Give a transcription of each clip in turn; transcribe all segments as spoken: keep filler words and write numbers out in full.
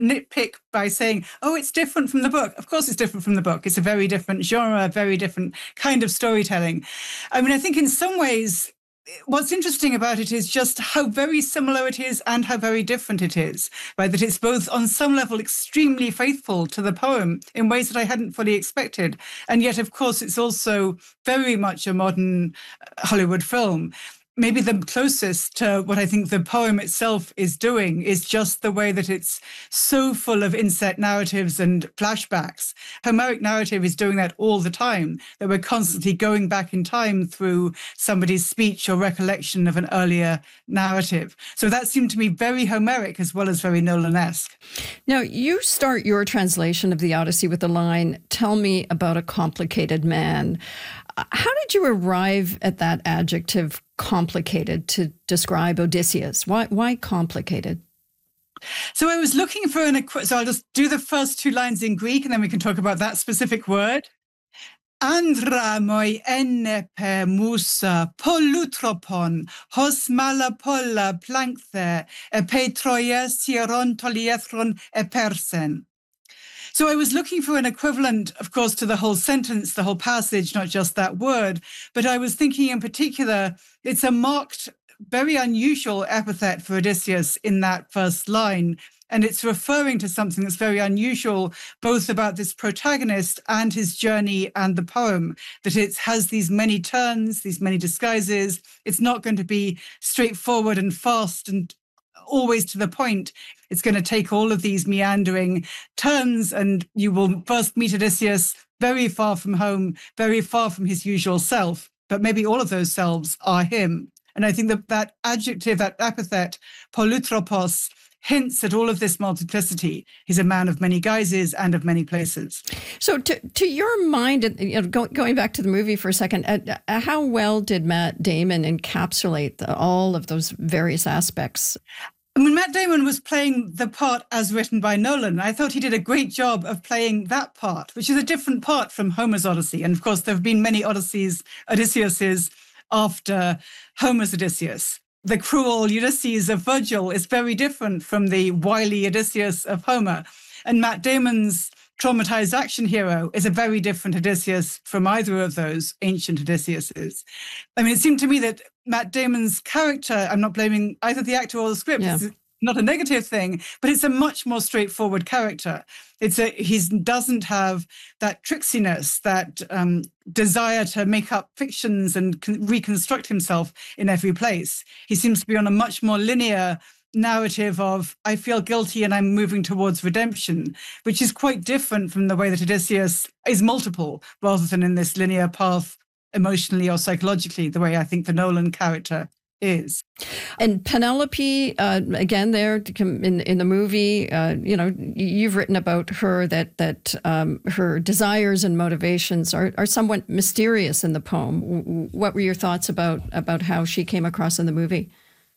nitpick by saying, oh, it's different from the book. Of course it's different from the book. It's a very different genre, a very different kind of storytelling. I mean, I think in some ways, what's interesting about it is just how very similar it is and how very different it is, right? That it's both on some level extremely faithful to the poem in ways that I hadn't fully expected. And yet, of course, it's also very much a modern Hollywood film. Maybe the closest to what I think the poem itself is doing is just the way that it's so full of inset narratives and flashbacks. Homeric narrative is doing that all the time, that we're constantly going back in time through somebody's speech or recollection of an earlier narrative. So that seemed to me very Homeric as well as very Nolan-esque. Now, you start your translation of the Odyssey with the line, "Tell me about a complicated man." How did you arrive at that adjective, complicated, to describe Odysseus? Why, why complicated? So I was looking for an, so I'll just do the first two lines in Greek and then we can talk about that specific word. Andra moi ennepe musa polutropon hos malapolla plankthe epe troies tieron toliethron epersen. So I was looking for an equivalent, of course, to the whole sentence, the whole passage, not just that word. But I was thinking in particular, it's a marked, very unusual epithet for Odysseus in that first line. And it's referring to something that's very unusual, both about this protagonist and his journey and the poem, that it has these many turns, these many disguises. It's not going to be straightforward and fast and always to the point. It's going to take all of these meandering turns, and you will first meet Odysseus very far from home, very far from his usual self, but maybe all of those selves are him. And I think that that adjective, that epithet, polutropos, hints at all of this multiplicity. He's a man of many guises and of many places. So to, to your mind, you know, go, going back to the movie for a second, uh, how well did Matt Damon encapsulate the, all of those various aspects? I mean, Matt Damon was playing the part as written by Nolan. I thought he did a great job of playing that part, which is a different part from Homer's Odyssey. And of course, there have been many Odysseys, Odysseus's after Homer's Odysseus. The cruel Ulysses of Virgil is very different from the wily Odysseus of Homer. And Matt Damon's traumatized action hero is a very different Odysseus from either of those ancient Odysseuses. I mean, it seemed to me that Matt Damon's character, I'm not blaming either the actor or the script, yeah. It's not a negative thing, but it's a much more straightforward character. It's a he doesn't have that tricksiness, that um, desire to make up fictions and con- reconstruct himself in every place. He seems to be on a much more linear narrative of, I feel guilty and I'm moving towards redemption, which is quite different from the way that Odysseus is multiple, rather than in this linear path emotionally or psychologically, the way I think the Nolan character is. And Penelope, uh, again, there in in the movie, uh, you know, you've written about her that that um, her desires and motivations are, are somewhat mysterious in the poem. What were your thoughts about about how she came across in the movie?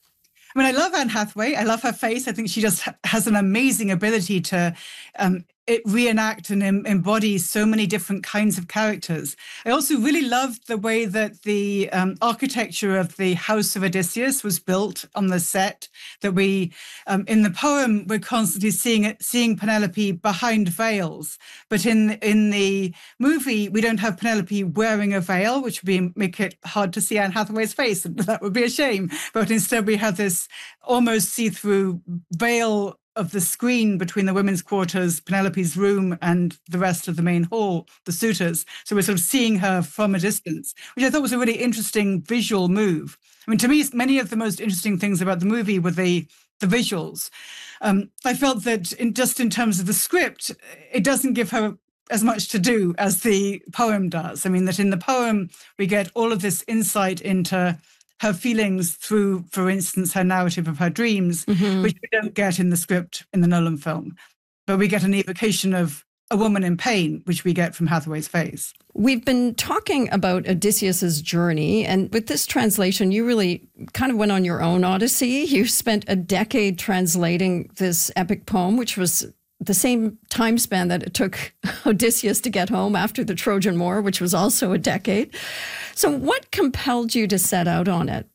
I mean, I love Anne Hathaway. I love her face. I think she just has an amazing ability to um, it reenact and em- embody so many different kinds of characters. I also really loved the way that the um, architecture of the House of Odysseus was built on the set, that we, um, in the poem, we're constantly seeing it, seeing Penelope behind veils. But in, in the movie, we don't have Penelope wearing a veil, which would be, make it hard to see Anne Hathaway's face. That would be a shame. But instead, we have this almost see-through veil of the screen between the women's quarters, Penelope's room, and the rest of the main hall, the suitors. So we're sort of seeing her from a distance, which I thought was a really interesting visual move. I mean, to me, many of the most interesting things about the movie were the, the visuals. Um, I felt that in, just in terms of the script, it doesn't give her as much to do as the poem does. I mean, that in the poem, we get all of this insight into her feelings through, for instance, her narrative of her dreams, mm-hmm. which we don't get in the script in the Nolan film. But we get an evocation of a woman in pain, which we get from Hathaway's face. We've been talking about Odysseus's journey, and with this translation, you really kind of went on your own odyssey. You spent a decade translating this epic poem, which was the same time span that it took Odysseus to get home after the Trojan War, which was also a decade. So what compelled you to set out on it?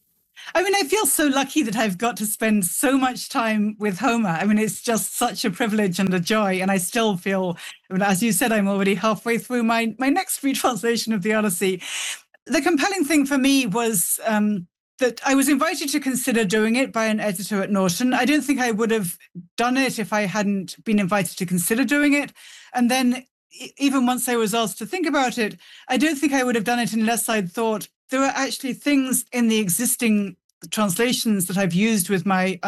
I mean, I feel so lucky that I've got to spend so much time with Homer. I mean, it's just such a privilege and a joy. And I still feel, I mean, as you said, I'm already halfway through my, my next retranslation of the Odyssey. The compelling thing for me was um, that I was invited to consider doing it by an editor at Norton. I don't think I would have done it if I hadn't been invited to consider doing it. And then even once I was asked to think about it, I don't think I would have done it unless I'd thought there are actually things in the existing translations that I've used with my